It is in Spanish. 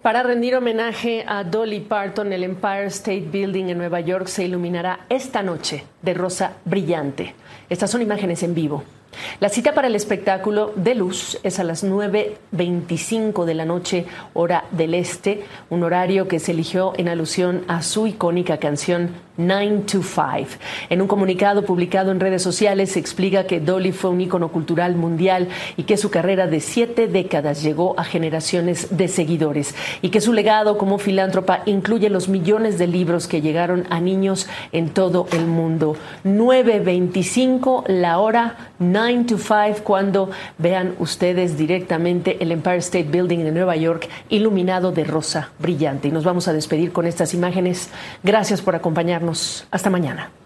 Para rendir homenaje a Dolly Parton, el Empire State Building en Nueva York se iluminará esta noche de rosa brillante. Estas son imágenes en vivo. La cita para el espectáculo de luz es a las 9:25 de la noche, hora del este, un horario que se eligió en alusión a su icónica canción 9 to 5. En un comunicado publicado en redes sociales se explica que Dolly fue un ícono cultural mundial y que su carrera de 7 décadas llegó a generaciones de seguidores y que su legado como filántropa incluye los millones de libros que llegaron a niños en todo el mundo. 9:25 la hora, 9 to 5, cuando vean ustedes directamente el Empire State Building de Nueva York iluminado de rosa brillante. Y nos vamos a despedir con estas imágenes. Gracias por acompañarnos. Hasta mañana.